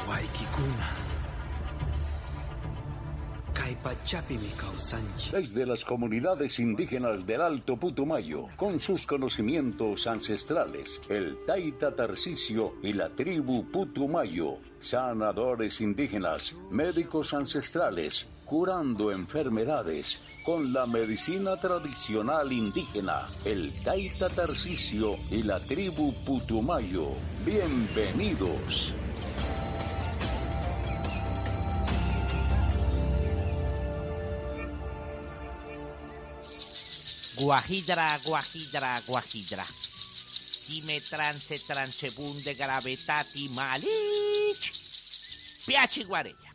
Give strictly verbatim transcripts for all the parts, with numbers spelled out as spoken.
Desde las comunidades indígenas del Alto Putumayo, con sus conocimientos ancestrales, el Taita Tarcisio y la tribu Putumayo, sanadores indígenas, médicos ancestrales, curando enfermedades con la medicina tradicional indígena, el Taita Tarcisio y la tribu Putumayo. Bienvenidos. Guajidra, guajidra, guajidra. Dime trance, transebunde, gravetati, malich. Piachi guarella.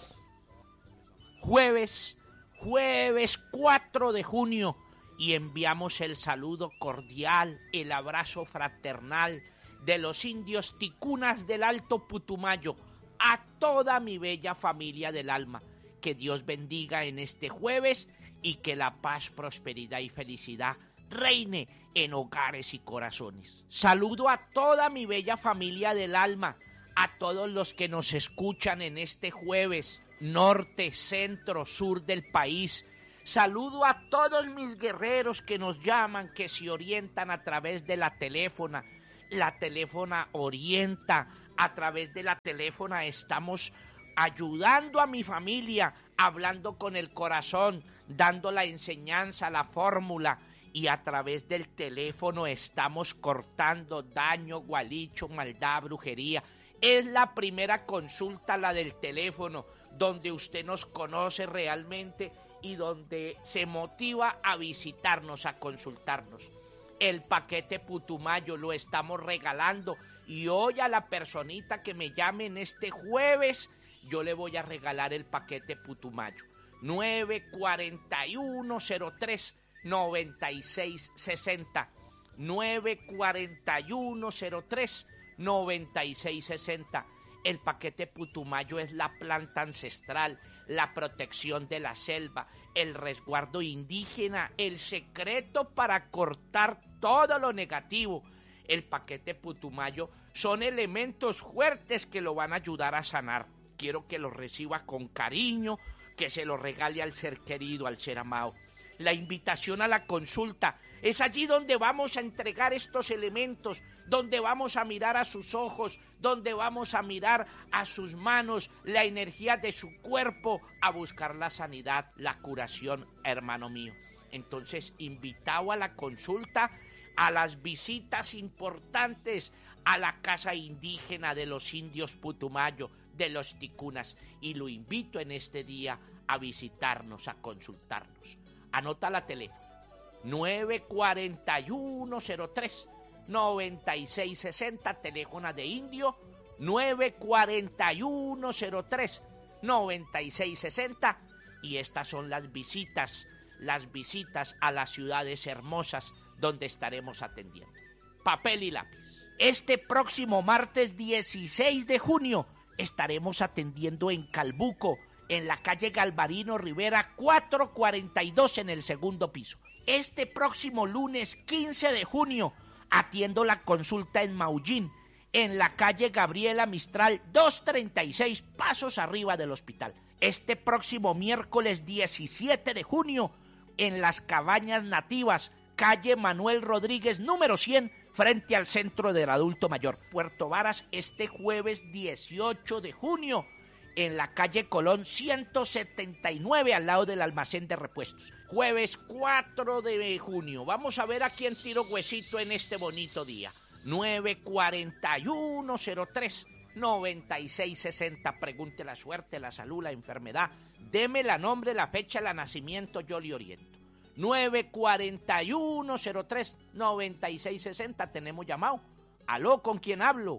Jueves, jueves cuatro de junio. Y enviamos el saludo cordial, el abrazo fraternal de los indios ticunas del Alto Putumayo a toda mi bella familia del alma. Que Dios bendiga en este jueves y que la paz, prosperidad y felicidad reine en hogares y corazones. Saludo a toda mi bella familia del alma, a todos los que nos escuchan en este jueves, norte, centro, sur del país. Saludo a todos mis guerreros que nos llaman, que se orientan a través de la teléfona. La teléfona orienta, a través de la teléfona estamos ayudando a mi familia, hablando con el corazón, dando la enseñanza, la fórmula, y a través del teléfono estamos cortando daño, gualicho, maldad, brujería. Es la primera consulta, la del teléfono, donde usted nos conoce realmente y donde se motiva a visitarnos, a consultarnos. El paquete Putumayo lo estamos regalando y hoy a la personita que me llame en este jueves, yo le voy a regalar el paquete Putumayo. nueve cuatro uno cero tres nueve seis seis cero. nueve cuatro uno cero tres nueve seis seis cero. El paquete Putumayo es la planta ancestral, la protección de la selva, el resguardo indígena, el secreto para cortar todo lo negativo. El paquete Putumayo son elementos fuertes que lo van a ayudar a sanar. Quiero que lo reciba con cariño, que se lo regale al ser querido, al ser amado. La invitación a la consulta es allí donde vamos a entregar estos elementos, donde vamos a mirar a sus ojos, donde vamos a mirar a sus manos, la energía de su cuerpo, a buscar la sanidad, la curación, hermano mío. Entonces, invitado a la consulta, a las visitas importantes a la casa indígena de los indios Putumayo, de los ticunas, y lo invito en este día a visitarnos, a consultarnos. Anota la teléfono, nueve cuatro uno cero tres nueve seis seis cero, teléfono de indio, nueve cuatro uno cero tres nueve seis seis cero, y estas son las visitas, las visitas a las ciudades hermosas donde estaremos atendiendo. Papel y lápiz. Este próximo martes dieciséis de junio estaremos atendiendo en Calbuco, en la calle Galvarino Rivera cuatrocientos cuarenta y dos, en el segundo piso. Este próximo lunes quince de junio atiendo la consulta en Maullín, en la calle Gabriela Mistral doscientos treinta y seis, pasos arriba del hospital. Este próximo miércoles diecisiete de junio en las Cabañas Nativas, calle Manuel Rodríguez número cien, frente al Centro del Adulto Mayor, Puerto Varas. Este jueves dieciocho de junio en la calle Colón ciento setenta y nueve, al lado del almacén de repuestos. Jueves cuatro de junio, vamos a ver a quién tiro huesito en este bonito día. nueve cuatro uno cero tres nueve seis seis cero, pregunte la suerte, la salud, la enfermedad, deme la nombre, la fecha, el nacimiento, yo le oriento. nueve cuatro uno cero tres nueve seis seis cero, tenemos llamado. Aló, ¿con quién hablo?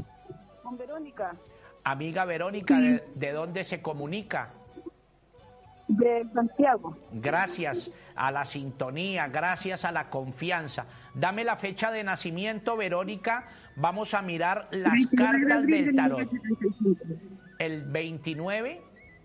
Con Verónica. Amiga Verónica, ¿de, de dónde se comunica? De Santiago. Gracias a la sintonía, gracias a la confianza. Dame la fecha de nacimiento, Verónica. Vamos a mirar las cartas del tarot. El veintinueve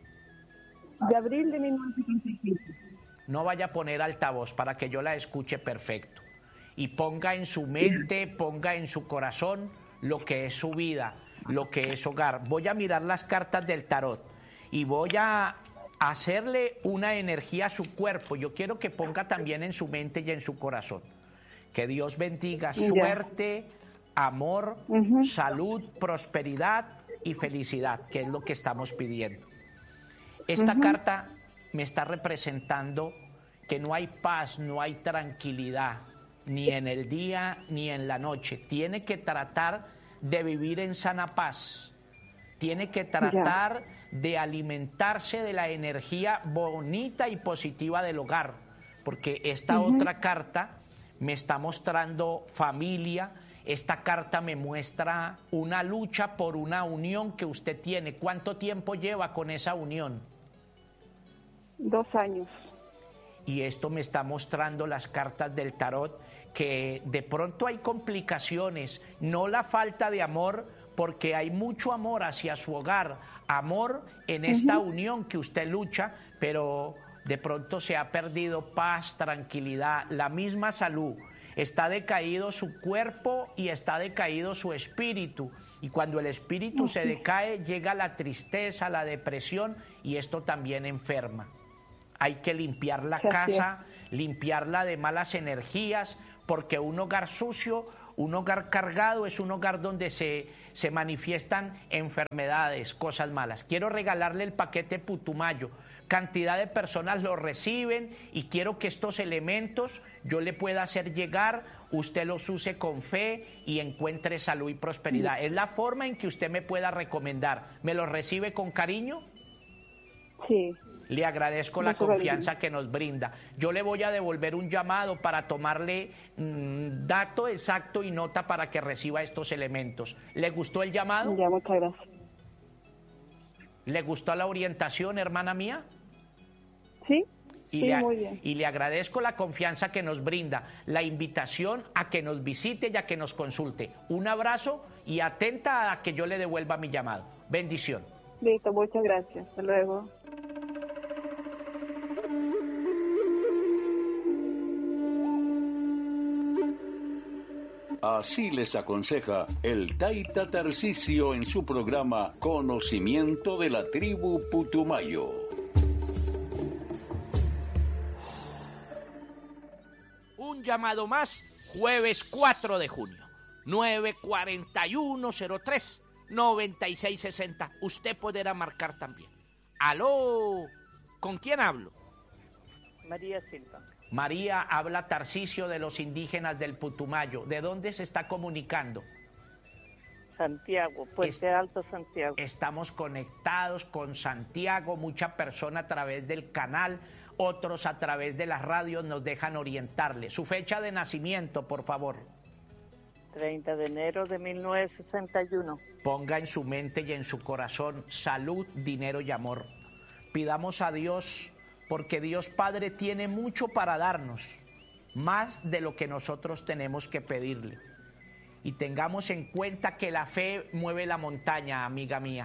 de abril de mil novecientos setenta y siete. No vaya a poner altavoz para que yo la escuche perfecto. Y ponga en su mente, ponga en su corazón lo que es su vida. lo que es hogar. Voy a mirar las cartas del tarot y voy a hacerle una energía a su cuerpo. Yo quiero que ponga también en su mente y en su corazón. Que Dios bendiga suerte, amor, uh-huh. salud, prosperidad y felicidad, que es lo que estamos pidiendo. Esta uh-huh. carta me está representando que no hay paz, no hay tranquilidad, ni en el día ni en la noche. Tiene que tratar de vivir en sana paz. Tiene que tratar ya. de alimentarse de la energía bonita y positiva del hogar, porque esta uh-huh. otra carta me está mostrando familia. Esta carta me muestra una lucha por una unión que usted tiene. ¿Cuánto tiempo lleva con esa unión? Dos años. Y esto me está mostrando las cartas del tarot, que de pronto hay complicaciones, no la falta de amor, porque hay mucho amor hacia su hogar, amor en esta uh-huh. unión que usted lucha, pero de pronto se ha perdido paz, tranquilidad, la misma salud. Está decaído su cuerpo y está decaído su espíritu. Y cuando el espíritu se decae, llega la tristeza, la depresión, y esto también enferma. Hay que limpiar la casa, limpiarla de malas energías, porque un hogar sucio, un hogar cargado, es un hogar donde se, se manifiestan enfermedades, cosas malas. Quiero regalarle el paquete Putumayo. Cantidad de personas lo reciben y quiero que estos elementos yo le pueda hacer llegar, usted los use con fe y encuentre salud y prosperidad. Es la forma en que usted me pueda recomendar. ¿Me los recibe con cariño? Sí. Le agradezco la confianza que nos brinda. Yo le voy a devolver un llamado para tomarle mmm, dato exacto y nota para que reciba estos elementos. ¿Le gustó el llamado? Ya, muchas gracias. ¿Le gustó la orientación, hermana mía? Sí, y sí, le, muy bien. Y le agradezco la confianza que nos brinda, la invitación a que nos visite y a que nos consulte. Un abrazo y atenta a que yo le devuelva mi llamado. Bendición. Listo, muchas gracias. Hasta luego. Así les aconseja el Taita Tarcisio en su programa Conocimiento de la Tribu Putumayo. Un llamado más, jueves cuatro de junio, nueve cuarenta y uno cero tres noventa y seis sesenta. Usted podrá marcar también. Aló, ¿con quién hablo? María Silva. María, habla Tarcisio de los indígenas del Putumayo. ¿De dónde se está comunicando? Santiago, Puente Alto, Santiago. Estamos conectados con Santiago, mucha persona a través del canal, otros a través de las radios nos dejan orientarle. Su fecha de nacimiento, por favor. treinta de enero de mil novecientos sesenta y uno. Ponga en su mente y en su corazón salud, dinero y amor. Pidamos a Dios, porque Dios Padre tiene mucho para darnos, más de lo que nosotros tenemos que pedirle. Y tengamos en cuenta que la fe mueve la montaña, amiga mía.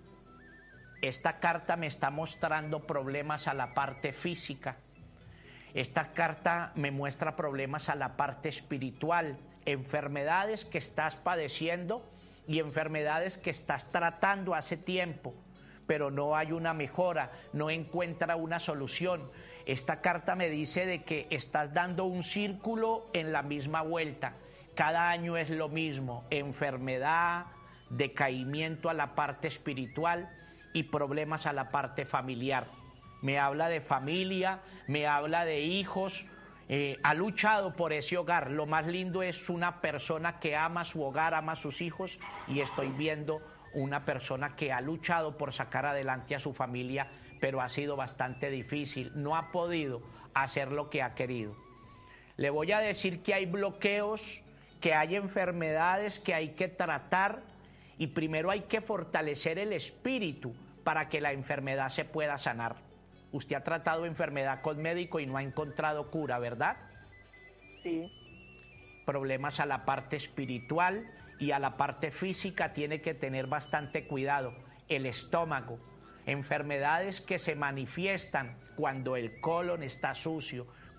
Esta carta me está mostrando problemas a la parte física. Esta carta me muestra problemas a la parte espiritual, enfermedades que estás padeciendo y enfermedades que estás tratando hace tiempo, pero no hay una mejora, no encuentra una solución. Esta carta me dice de que estás dando un círculo en la misma vuelta. Cada año es lo mismo, enfermedad, decaimiento a la parte espiritual y problemas a la parte familiar. Me habla de familia, me habla de hijos, eh, ha luchado por ese hogar. Lo más lindo es una persona que ama su hogar, ama a sus hijos, y estoy viendo una persona que ha luchado por sacar adelante a su familia, pero ha sido bastante difícil, no ha podido hacer lo que ha querido. Le voy a decir que hay bloqueos, que hay enfermedades que hay que tratar, y primero hay que fortalecer el espíritu para que la enfermedad se pueda sanar. Usted ha tratado enfermedad con médico y no ha encontrado cura, ¿verdad? Sí. Problemas a la parte espiritual y a la parte física tiene que tener bastante cuidado. El estómago, enfermedades que se manifiestan cuando el colon está sucio,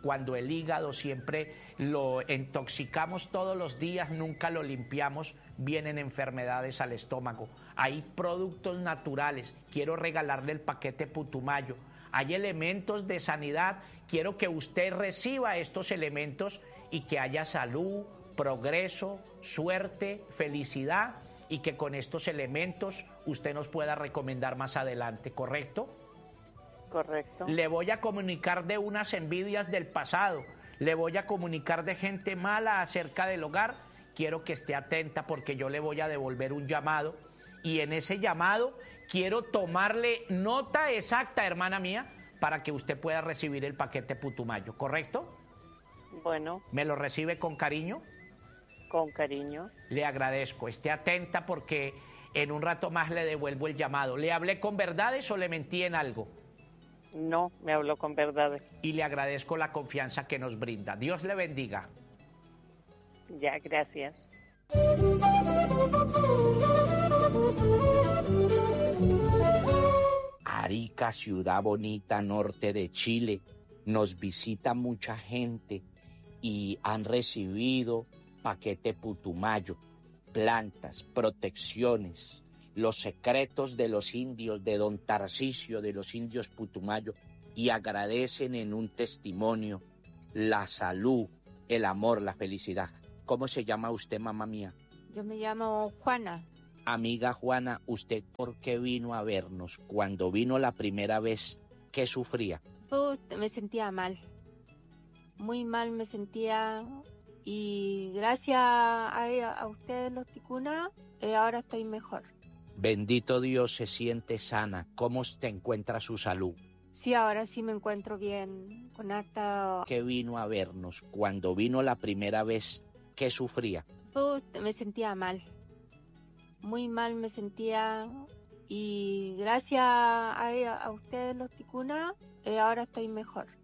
cuando el hígado siempre lo intoxicamos todos los días, nunca lo limpiamos, vienen enfermedades al estómago. Hay productos naturales, quiero regalarle el paquete Putumayo. Hay elementos de sanidad, quiero que usted reciba estos elementos y que haya salud, progreso, suerte, felicidad y que con estos elementos usted nos pueda recomendar más adelante, ¿correcto? Correcto. Le voy a comunicar de unas envidias del pasado, le voy a comunicar de gente mala acerca del hogar. Quiero que esté atenta porque yo le voy a devolver un llamado y en ese llamado quiero tomarle nota exacta, hermana mía, para que usted pueda recibir el paquete Putumayo, ¿correcto? Bueno. ¿Me lo recibe con cariño? Con cariño. Le agradezco, esté atenta porque en un rato más le devuelvo el llamado. ¿Le hablé con verdades o le mentí en algo? No, me habló con verdades. Y le agradezco la confianza que nos brinda. Dios le bendiga. Ya, gracias. Arica, ciudad bonita, norte de Chile. Nos visita mucha gente y han recibido paquete Putumayo, plantas, protecciones, los secretos de los indios, de don Tarcisio, de los indios Putumayo, y agradecen en un testimonio la salud, el amor, la felicidad. ¿Cómo se llama usted, mamá mía? Yo me llamo Juana. Amiga Juana, ¿usted por qué vino a vernos? Cuando vino la primera vez, ¿qué sufría? Uf, me sentía mal. Muy mal me sentía. Y gracias a, a ustedes, los ticunas, eh, ahora estoy mejor. Bendito Dios, se siente sana. ¿Cómo se encuentra su salud? Sí, ahora sí me encuentro bien, con harta... ¿Qué vino a vernos? Cuando vino la primera vez, ¿qué sufría? Uf, me sentía mal. Muy mal me sentía. Y gracias a, a ustedes, los ticunas, eh, ahora estoy mejor.